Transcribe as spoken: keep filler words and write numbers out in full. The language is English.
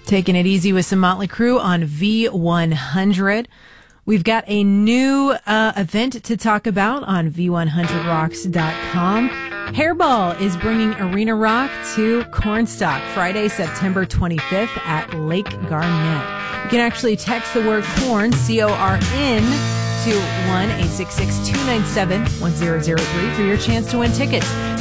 Taking it easy with some Motley Crue on V one hundred. We've got a new uh, event to talk about on V one hundred rocks dot com. Hairball is bringing Arena Rock to Cornstalk Friday, September twenty-fifth at Lake Garnett. You can actually text the word corn, C O R N, to one eight six six, two nine seven, one zero zero three for your chance to win tickets.